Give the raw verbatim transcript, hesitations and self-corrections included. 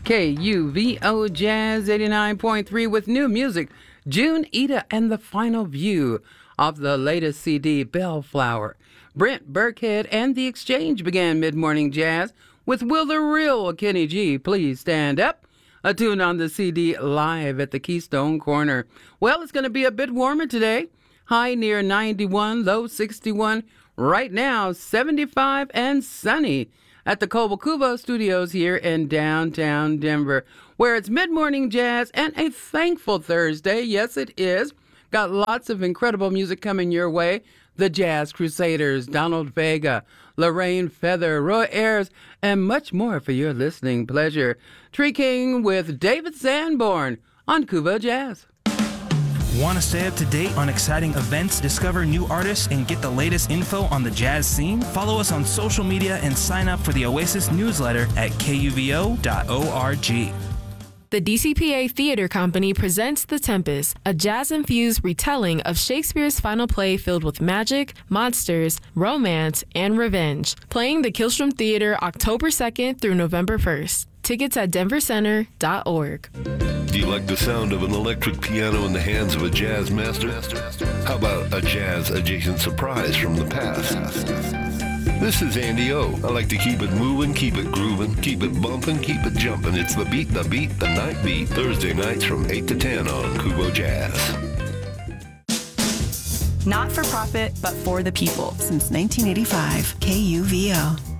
K U V O Jazz eighty-nine point three with new music. June Ida and the final view of the latest C D, Bellflower. Brent Burkhead and The Exchange began mid-morning jazz with Will the Real Kenny G, Please Stand Up. A tune on the C D live at the Keystone Corner. Well, it's going to be a bit warmer today. High near ninety-one, low sixty-one. Right now, seventy-five and sunny at the Cobo Studios here in downtown Denver, where it's mid-morning jazz and a thankful Thursday. Yes, it is. Got lots of incredible music coming your way. The Jazz Crusaders, Donald Vega, Lorraine Feather, Roy Ayers, and much more for your listening pleasure. Tree King with David Sanborn on Cuba Jazz. Want to stay up to date on exciting events, discover new artists, and get the latest info on the jazz scene? Follow us on social media and sign up for the Oasis newsletter at K U V O dot org. The D C P A Theater Company presents The Tempest, a jazz-infused retelling of Shakespeare's final play filled with magic, monsters, romance, and revenge. Playing the Killstrom Theater October second through November first. Tickets at denver center dot org. Do you like the sound of an electric piano in the hands of a jazz master? How about a jazz-adjacent surprise from the past? This is Andy O. I like to keep it moving, keep it grooving, keep it bumping, keep it jumping. It's the beat, the beat, the night beat. Thursday nights from eight to ten on Cuba Jazz. Not for profit, but for the people. Since nineteen eighty-five, K U V O.